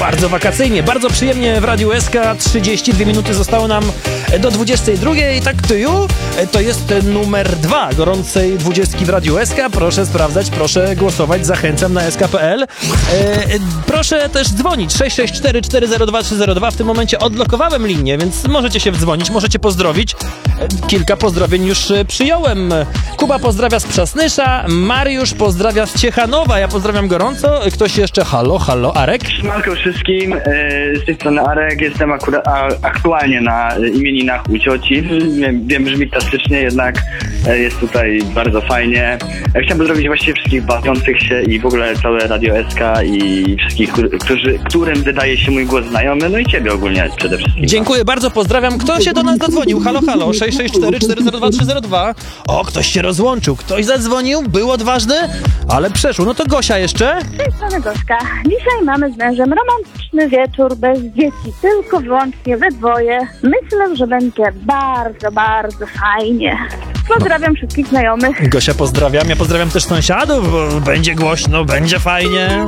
Bardzo wakacyjnie, bardzo przyjemnie w Radiu SK. 32 minuty zostało nam do 22. Tak to to jest numer 2 gorącej 20 w Radiu SK. Proszę sprawdzać, proszę głosować, zachęcam na sk.pl. Proszę też dzwonić 664 402 302. W tym momencie odblokowałem linię, więc możecie się wdzwonić, możecie pozdrowić. Kilka pozdrowień już przyjąłem. Kuba pozdrawia z Przasnysza, Mariusz pozdrawia z Ciechanowa. Ja pozdrawiam gorąco. Ktoś jeszcze? Halo, Arek? Siemanko wszystkim, z tej strony Arek, jestem akurat aktualnie na imieninach u cioci. Wiem, brzmi klasycznie, jednak jest tutaj bardzo fajnie. Chciałem pozdrowić właściwie wszystkich bawiących się i w ogóle całe Radio SK i wszystkich, którym wydaje się mój głos znajomy, no i ciebie ogólnie przede wszystkim. Dziękuję bardzo, pozdrawiam. Kto się do nas zadzwonił? Halo, 664 402 302. O, ktoś się rozłączył, ktoś zadzwonił, był odważny, ale przeszło. No to Gosia jeszcze? Z tej strony Gośka. Dzisiaj mamy z mężem romantyczny wieczór bez dzieci, tylko wyłącznie we dwoje. Myślę, że będzie bardzo, bardzo fajnie. Pozdrawiam wszystkich znajomych. Gosia, pozdrawiam. Ja pozdrawiam też sąsiadów, bo będzie głośno, będzie fajnie.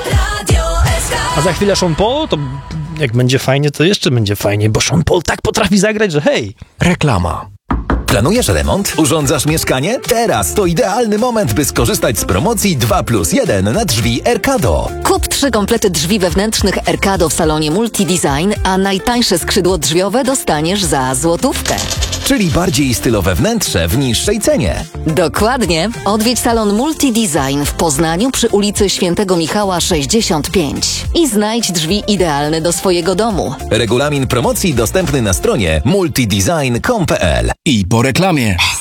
A za chwilę Sean Paul, to jak będzie fajnie, to jeszcze będzie fajnie, bo Sean Paul tak potrafi zagrać, że hej. Reklama. Planujesz remont? Urządzasz mieszkanie? Teraz to idealny moment, by skorzystać z promocji 2+1 na drzwi Erkado. Kup 3 komplety drzwi wewnętrznych Erkado w salonie Multidesign, a najtańsze skrzydło drzwiowe dostaniesz za złotówkę. Czyli bardziej stylowe wnętrze w niższej cenie. Dokładnie. Odwiedź salon Multidesign w Poznaniu przy ulicy Świętego Michała 65 i znajdź drzwi idealne do swojego domu. Regulamin promocji dostępny na stronie multidesign.pl. I po reklamie.